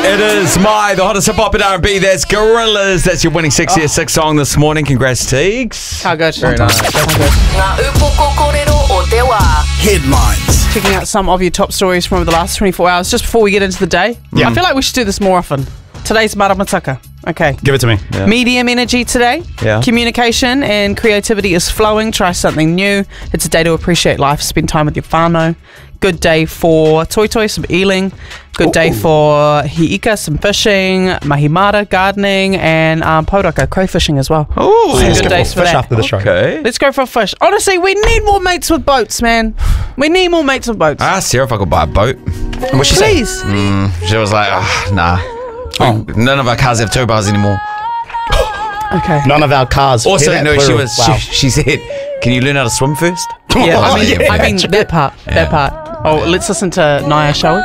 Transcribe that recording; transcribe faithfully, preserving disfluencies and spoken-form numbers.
It is my, the hottest hip hop and R and B. That's Gorillaz. That's your winning six year six song this morning. Congrats, Teagues. How good. Very nice. Headlines. Checking out some of your top stories from the last twenty-four hours just before we get into the day. Yeah. I feel like we should do this more often. Today's Maramataka. Okay. Give it to me. Yeah. Medium energy today. Yeah. Communication and creativity is flowing. Try something new. It's a day to appreciate life. Spend time with your whānau. Good day for toi toi, some eeling. Good day for hiika, some fishing. Mahimara, gardening. And um, pauraka, crayfishing as well. Oh, Some Let's good go days for for fish that. after the show. okay. Let's go for a fish. Honestly, we need more mates with boats, man. We need more mates with boats. I asked Sarah if I could buy a boat. What'd she say? Please. She was like, ah, nah. Oh. None of our cars have tow bars anymore. Okay. None of our cars. Also, Hear that? no, she Plural. was. Wow. She, she said, "Can you learn how to swim first?" Yeah, I Oh, mean, yeah. I mean that part. Yeah. That part. Oh, let's listen to Naya, shall we?